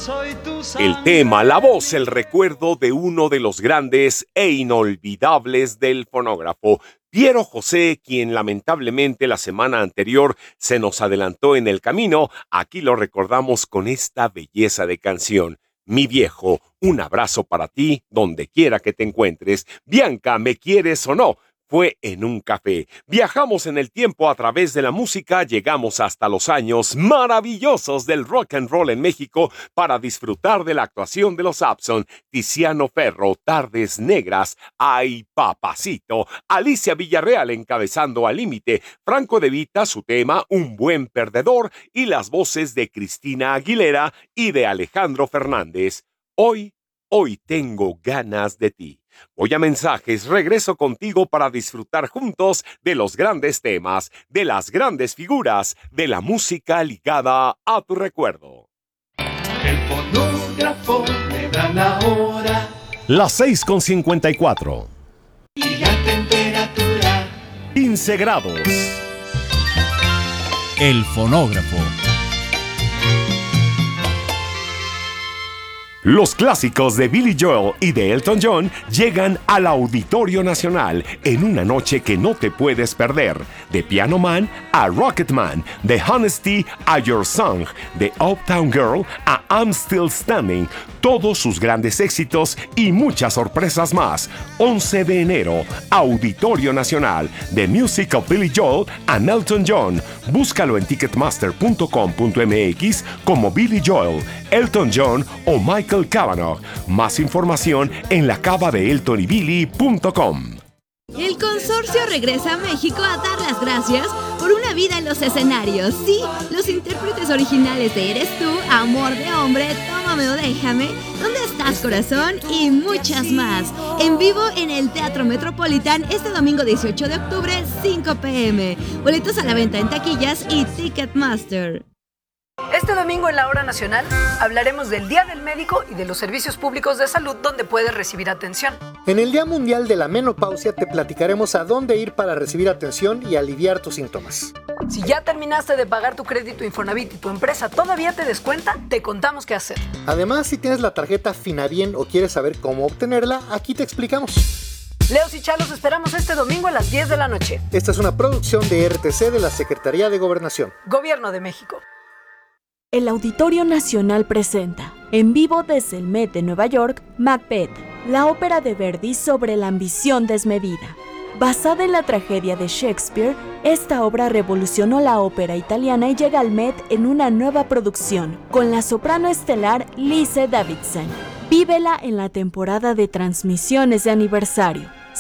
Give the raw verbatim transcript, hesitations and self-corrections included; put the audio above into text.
El tema, la voz, el recuerdo de uno de los grandes e inolvidables del fonógrafo, Piero José, quien lamentablemente la semana anterior se nos adelantó en el camino. Aquí lo recordamos con esta belleza de canción. Mi viejo, un abrazo para ti donde quiera que te encuentres. Bianca, ¿me quieres o no? Fue en un café. Viajamos en el tiempo a través de la música, llegamos hasta los años maravillosos del rock and roll en México para disfrutar de la actuación de los Abson, Tiziano Ferro, Tardes Negras, Ay Papacito, Alicia Villarreal encabezando Al Límite, Franco De Vita, su tema Un Buen Perdedor y las voces de Cristina Aguilera y de Alejandro Fernández. Hoy, hoy tengo ganas de ti. Voy a mensajes, regreso contigo para disfrutar juntos de los grandes temas, de las grandes figuras, de la música ligada a tu recuerdo. El fonógrafo me da la hora. Las seis con cincuenta y cuatro. Y la temperatura. quince grados. El fonógrafo. Los clásicos de Billy Joel y de Elton John llegan al Auditorio Nacional en una noche que no te puedes perder. De Piano Man a Rocket Man, de Honesty a Your Song, de Uptown Girl a I'm Still Standing, todos sus grandes éxitos y muchas sorpresas más. once de enero, Auditorio Nacional, The Music of Billy Joel and Elton John. Búscalo en ticketmaster punto com punto m x como Billy Joel, Elton John o Michael Cavanaugh. Más información en la cava de elton y billy punto com. El consorcio regresa a México a dar las gracias por una vida en los escenarios. Sí, los intérpretes originales de Eres Tú, Amor de Hombre, Tómame o Déjame, ¿Dónde estás, corazón? Y muchas más. En vivo en el Teatro Metropolitan este domingo dieciocho de octubre, cinco p m Boletos a la venta en taquillas y Ticketmaster. Este domingo en la Hora Nacional hablaremos del Día del Médico y de los servicios públicos de salud donde puedes recibir atención. En el Día Mundial de la Menopausia te platicaremos a dónde ir para recibir atención y aliviar tus síntomas. Si ya terminaste de pagar tu crédito Infonavit y tu empresa todavía te descuenta, te contamos qué hacer. Además, si tienes la tarjeta Finabien o quieres saber cómo obtenerla, aquí te explicamos. Leos y Chalos esperamos este domingo a las diez de la noche. Esta es una producción de R T C de la Secretaría de Gobernación. Gobierno de México. El Auditorio Nacional presenta, en vivo desde el Met de Nueva York, Macbeth, la ópera de Verdi sobre la ambición desmedida. Basada en la tragedia de Shakespeare, esta obra revolucionó la ópera italiana y llega al Met en una nueva producción, con la soprano estelar Lise Davidson. Vívela en la temporada de transmisiones de aniversario.